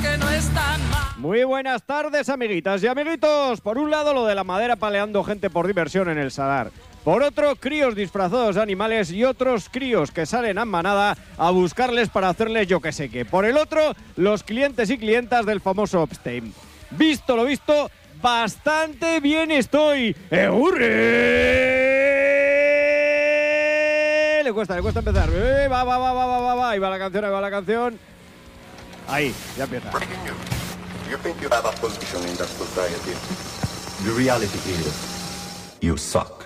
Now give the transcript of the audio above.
que no están mal. Muy buenas tardes, amiguitas y amiguitos. Por un lado, lo de la madera paleando gente por diversión en el Sadar. Por otro, críos disfrazados de animales y otros críos que salen en manada a buscarles para hacerles yo que sé qué. Por el otro, los clientes y clientas del famoso Epstein. Visto lo visto, bastante bien estoy. ¡Eurre! Le cuesta empezar. Va. Ahí va la canción. Ahí, ya empieza. Breaking news. You think you have a position in that society. The reality is, you suck.